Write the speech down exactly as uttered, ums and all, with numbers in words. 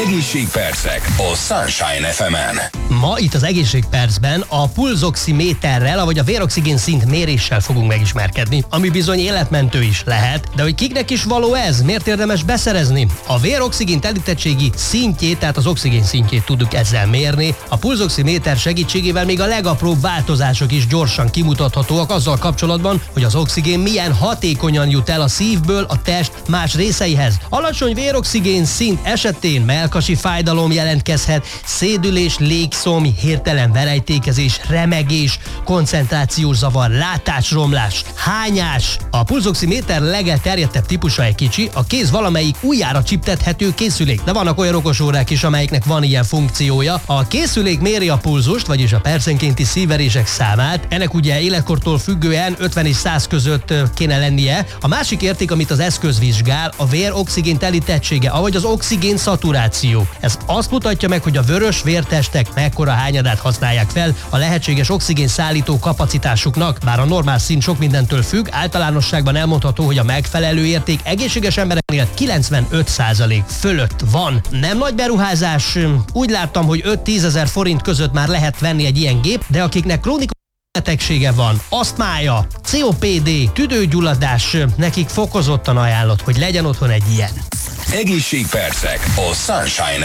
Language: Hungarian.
Egészségpercek a Sunshine ef emen. Ma itt az Egészségpercben a pulzoximéterrel, avagy a véroxigén szint méréssel fogunk megismerkedni, ami bizony életmentő is lehet, de hogy kiknek is való ez, miért érdemes beszerezni? A véroxigén telítettségi szintjét, tehát az oxigén szintjét tudjuk ezzel mérni. A pulzoximéter segítségével még a legapróbb változások is gyorsan kimutathatóak azzal kapcsolatban, hogy az oxigén milyen hatékonyan jut el a szívből a test más részeihez. Alacsony véroxigén szint esetén melkasi fájdalom jelentkezhet, szédülés, légszomj, hirtelen verejtékezés, remegés, koncentrációs zavar, látásromlás, hányás. A pulzoximéter legelterjedtebb típusa egy kicsi, a kéz valamelyik ujjára csiptethető készülék, de vannak olyan okosórák is, amelyeknek van ilyen funkciója. A készülék méri a pulzust, vagyis a percenkénti szívverések számát. Ennek ugye életkortól függően ötven és száz között kéne lennie. A másik érték, amit az eszköz vizsgál, a vér oxigén telítettsége, avagy az oxigén szaturáció. Ez azt mutatja meg, hogy a vörös vértestek mekkora hányadát használják fel a lehetséges oxigén szállító kapacitásuknak. Bár a normál szint sok mindentől függ, általánosságban elmondható, hogy a megfelelő érték egészséges embereknél kilencvenöt százalék fölött van. Nem nagy beruházás, úgy láttam, hogy öt-tízezer forint között már lehet venni egy ilyen gép, de akiknek krónikus betegsége van, asztmája, cé o pé dé, tüdőgyulladás, nekik fokozottan ajánlott, hogy legyen otthon egy ilyen. Egészségpercek a Sunshine